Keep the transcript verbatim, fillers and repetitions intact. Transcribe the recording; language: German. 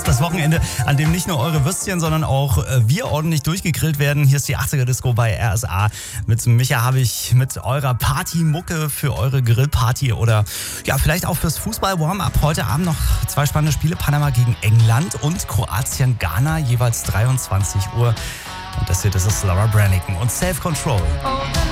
Das Wochenende, an dem nicht nur eure Würstchen, sondern auch wir ordentlich durchgegrillt werden. Hier ist die achtziger-Disco bei R S A. Mit Micha habe ich mit eurer Partymucke für eure Grillparty oder ja, vielleicht auch fürs Fußball-Warm-Up. Heute Abend noch zwei spannende Spiele. Panama gegen England und Kroatien-Ghana, jeweils dreiundzwanzig Uhr. Und das hier, das ist Laura Branigan und Self Control.